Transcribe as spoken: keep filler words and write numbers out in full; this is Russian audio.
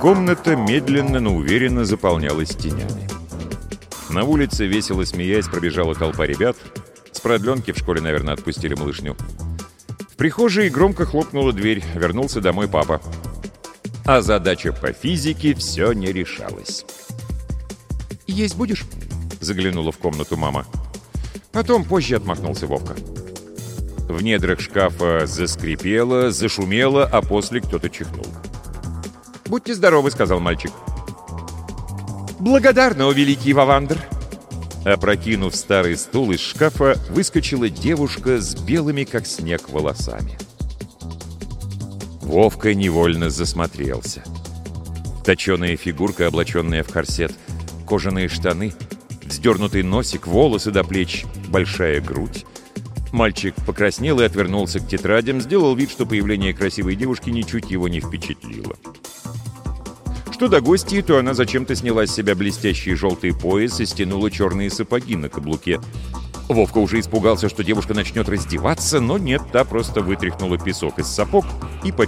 комната медленно, но уверенно заполнялась тенями. На улице, весело смеясь, пробежала толпа ребят. С продленки в школе, наверное, отпустили малышню. В прихожей громко хлопнула дверь. Вернулся домой папа. А задача по физике все не решалась. «Есть будешь?» — заглянула в комнату мама. Потом позже отмахнулся Вовка. В недрах шкафа заскрипело, зашумело, а после кто-то чихнул. «Будьте здоровы», — сказал мальчик. «Благодарна, о великий Вавандр!» Опрокинув старый стул из шкафа, выскочила девушка с белыми, как снег, волосами. Вовка невольно засмотрелся. Точеная фигурка, облаченная в корсет, кожаные штаны, вздернутый носик, волосы до плеч, большая грудь. Мальчик покраснел и отвернулся к тетрадям, сделал вид, что появление красивой девушки ничуть его не впечатлило. Что до гостьи, то она зачем-то сняла с себя блестящий желтый пояс и стянула черные сапоги на каблуке. Вовка уже испугался, что девушка начнет раздеваться, но нет, та просто вытряхнула песок из сапог и,